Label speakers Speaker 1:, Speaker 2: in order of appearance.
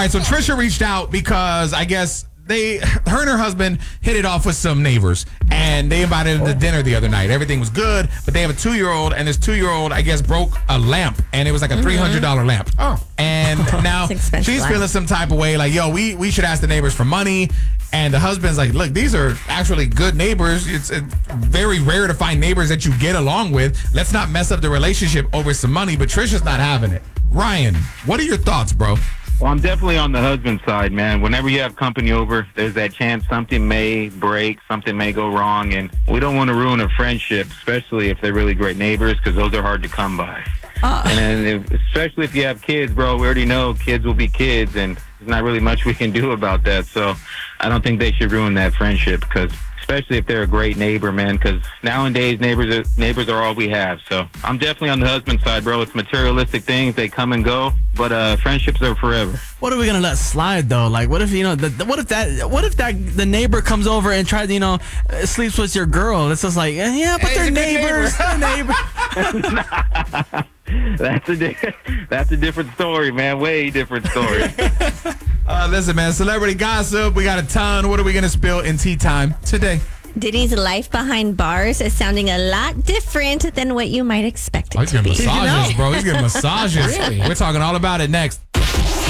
Speaker 1: right, so Trisha reached out because I guess her and her husband hit it off with some neighbors, and they invited him to dinner the other night. Everything was good, but they have a 2-year-old, and this 2-year-old, I guess, broke a lamp, and it was like a $300 lamp.
Speaker 2: Oh.
Speaker 1: And now she's feeling some type of way, like, yo, we should ask the neighbors for money. And the husband's like, look, these are actually good neighbors. It's very rare to find neighbors that you get along with. Let's not mess up the relationship over some money, but Trisha's not having it. Ryan, what are your thoughts, bro?
Speaker 3: Well, I'm definitely on the husband side, man. Whenever you have company over, there's that chance something may break, something may go wrong, and we don't want to ruin a friendship, especially if they're really great neighbors, because those are hard to come by. And then especially if you have kids, bro, we already know kids will be kids, and there's not really much we can do about that. So I don't think they should ruin that friendship, because especially if they're a great neighbor, man, because nowadays neighbors are all we have. So I'm definitely on the husband side, bro. It's materialistic things. They come and go, but friendships are forever.
Speaker 2: What are we gonna let slide though? Like, what if what if the neighbor comes over and tries to sleeps with your girl? It's just like, yeah, but they're neighbors. They're neighbors.
Speaker 3: That's a different story, man. Way different story.
Speaker 1: Listen, man, celebrity gossip. We got a ton. What are we going to spill in tea time today?
Speaker 4: Diddy's life behind bars is sounding a lot different than what you might expect it
Speaker 1: He's
Speaker 4: to
Speaker 1: getting
Speaker 4: be.
Speaker 1: massages, bro. He's getting massages. Really? We're talking all about it next.